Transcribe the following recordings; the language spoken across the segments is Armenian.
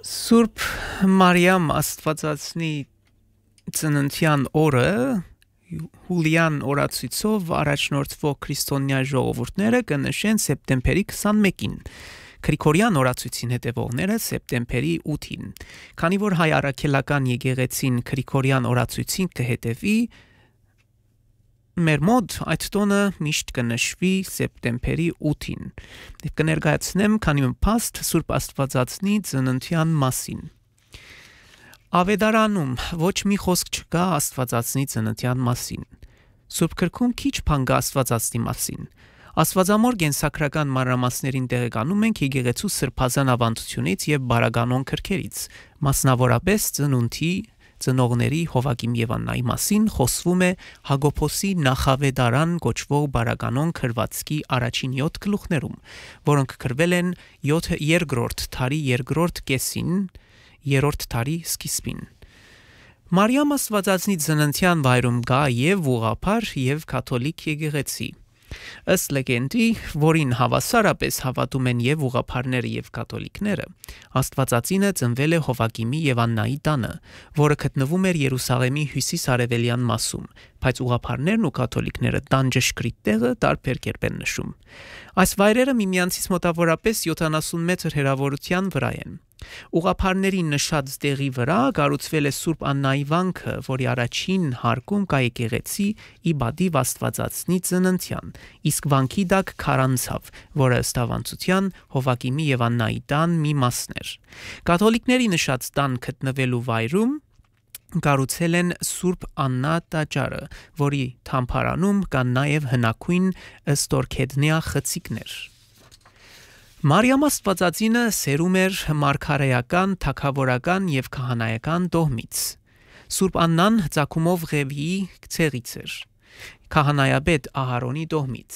Սուրբ Մարիամ Աստվածածնի ծննդյան օրը Հուլիան օրացույցով առաջնորդվող քրիստոնյա ժողովուրդները կնշեն սեպտեմբերի 21-ին, Գրիգորյան օրացույցին հետևողները սեպտեմբերի 8-ին, քանի որ հայ առաքելական եկեղեցին Գրիգորյան օրացույցին կհետևի, մեր մոտ այդ տոնը միշտ կնշվի սեպտեմբերի 8-ին, և կներկայացնեմ քանի փաստ Սուրբ Աստվածածնի ծննդյան մասին։ Ավետարանում ոչ մի խոսք չկա Աստվածածնի ծննդյան մասին։ Սուրբ գրքում քիչ բան կա Աստվածածնի մասին։ Աստվածամոր կենսագրական մանրամասներին տեղեկանում ենք եկեղեցու սրբազան ավանդությունից և բարականոն գրքերից, մասնավորապես ծնունդի, ծնողների Հովակիմ և Աննայի մասին խոսվում է Հակոբոսի նախավետարան կոչվող բարականոն գրվածքի առաջին 7 գլուխներում, որոնք գրվել են 2-րդ դարի երկրորդ կեսին, 3-րդ դարի սկիզբին։ Մարիամ Աստվածածնի ծննդյան վայրում կա և ուղղափառ, և կաթոլիկ եկեղեցի։ Ըստ լեգենդի, որին հավասարապես հավատում են և ուղղափառները և կաթոլիկները, Աստվածածինը ծնվել է Հովակիմի և Աննայի տանը, որը գտնվում էր Երուսաղեմի հյուսիս-արևելյան մասում, բայց ուղղափառներն ու կաթոլիկները տան ճշգրիտ տեղը տարբեր կերպ են նշում։ Այս վայրերը միմյանցից մոտավորապես 70 մետր հեռավորության վրա են։ Ուղղափառների նշած տեղի վրա կառուցվել է Սուրբ Աննայի վանքը, որի առաջին հարկում կա եկեղեցի ի պատիվ Աստվածածնի ծննդյան, իսկ վանքի տակ քարանձավ, որը ըստ ավանդության Հովակիմի և Աննայի տան մի մասն էր։ Կաթոլիկների նշած տան գտնվելու վայրում կառուցել են Սուրբ Աննա տաճարը, որի թամփարանում կան նաև հնագույն ստորգետնյա խցիկներ։ Մարիամ Աստվածածինը սերում էր մարգարեական, թագավորական և քահանայական տոհմից։ Սուրբ Աննան ծագումով Ղևիի ցեղից էր, քահանայապետ Ահարոնի տոհմից,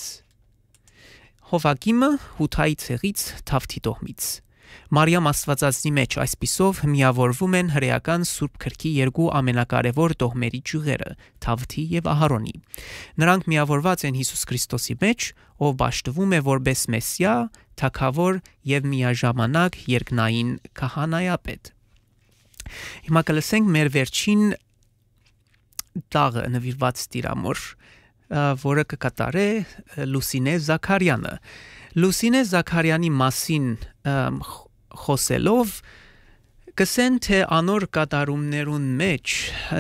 Հովակիմը Հութայի ցեղից Դավթի տոհմից։ Մարիամ Աստվածածնի մեջ այսպիսով միավորվում են հրեական Սուրբ գրքի երկու ամենակարևոր տոհմերի ճյուղերը՝ Դավթի և Ահարոնի։ Նրանք միավորված են Հիսուս Քրիստոսի մեջ, ով պաշտվում է որպես Մեսիա, թագավոր և միաժամանակ երկնային քահանայապետ։ Հիմա կլսենք մեր վերջին տաղը նվիրված Տիրամոր, որը կկատարե Լուսինե Զաքարյանը։ Լուսինե Զաքարյանի մասին խոսելով կսեն, թե անոր կատարումներուն մեջ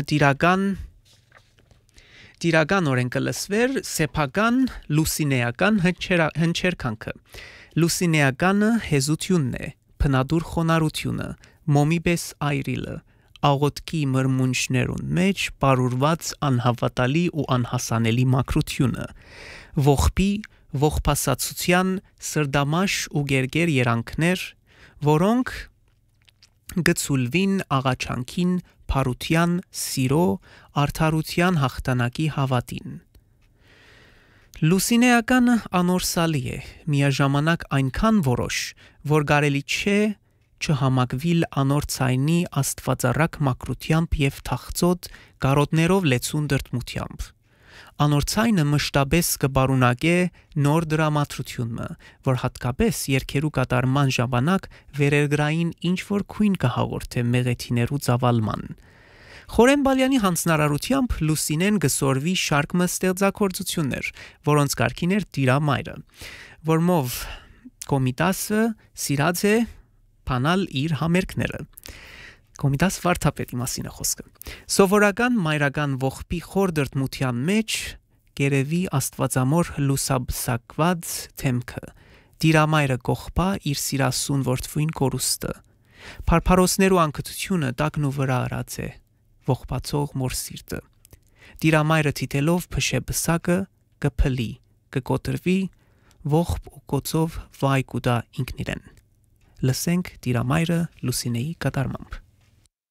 տիրականորեն կլսվեր սեփական լուսինեական հնչերքանքը։ Լուսինեականը հեզությունն է, փնադուր խոնարհությունը, մոմի պես այրիլը, աղոթքի մրմունջներուն մեջ պարուրված անհավատալի ու անհասանելի մաքրությունը, ողբի, ողբասացության սրդամաշ ու գերգեր երանքներ, որոնք գցուլվին աղաչանքին, փարության, սիրո, արդարության հաղթանակի հավատին։ Լուսինեականը անորսալի է, միաժամանակ այնքան որոշ, որ կարելի չէ չհամակվիլ անոր ցայնի աստվածառակ մաքրությամբ և թախծոտ կարոտներով լեցուն դրդմությամբ։ Անոր ցայնը մշտապես կբարունակե նոր դրամատրությունը, որ հատկապես երգերու կատարման ժամանակ վերերգրային ինչ-որ քույն կհաղորդե մեղեթիներու ծավալման։ Խորեն Բալյանի հանձնարարությամբ Լուսինեն գսորվի շարք ստեղծագործություններ, որոնց կարգին էր Տիրամայրը, որմով Կոմիտասը սիրած է փանալ իր համերգները։ Կոմիտաս վարդապետի մասին է խոսքը։ Սովորական մայրական ողբի խոր դրդմության մեջ կերևի Աստվածամոր լուսաբսակված թեմքը, Տիրամայրը կողպա իր սիրասուն որդվույն կորուստը, փարփարոսներու անկտությունը տակն ու վրա արած է, ողբացող մոր սիրտը։ Տիրամայրը թիթելով փշե բսակը կփլի, կկոտրվի, ողբ ու կոցով վայ կուտա ինքն իրեն։ Լսենք Տիրամայրը Լուսինեի կատարմամբ։